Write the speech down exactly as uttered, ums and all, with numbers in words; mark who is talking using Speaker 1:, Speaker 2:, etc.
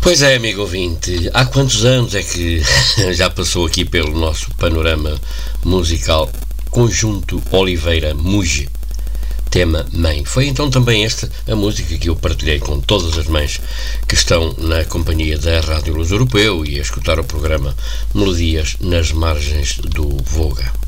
Speaker 1: Pois é, amigo ouvinte, há quantos anos é que já passou aqui pelo nosso panorama musical Conjunto Oliveira Muge, tema Mãe? Foi então também esta a música que eu partilhei com todas as mães que estão na companhia da Rádio Luz Europeu e a escutar o programa Melodias nas Margens do Voga.